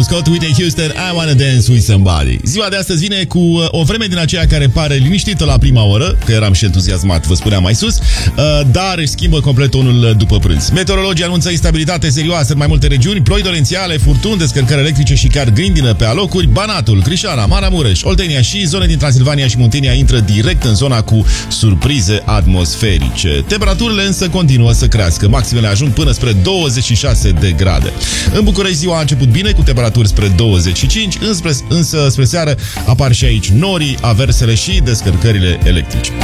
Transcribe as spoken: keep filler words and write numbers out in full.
Travis Scott, Whitney Houston, I Wanna Dance With Somebody. Ziua de astăzi vine cu uh, o vreme din aceea care pare liniștită la prima oră, că eram și entuziasmat, vă spuneam mai sus, uh, dar își schimbă complet tonul după prânz. Meteorologii anunță instabilitate serioasă în mai multe regiuni, ploi torențiale, furtuni, descărcări electrice și chiar grindină pe alocuri. Banatul, Crișana, Maramureș, Oltenia și zone din Transilvania și Muntenia intră direct în zona cu surprize atmosferice. Temperaturile însă continuă să crească. Maximele ajung până spre douăzeci și șase de grade. În București ziua a început bine cu temperaturi spre douăzeci și cinci, însă spre seară apar și aici norii, aversele și descărcările electrice.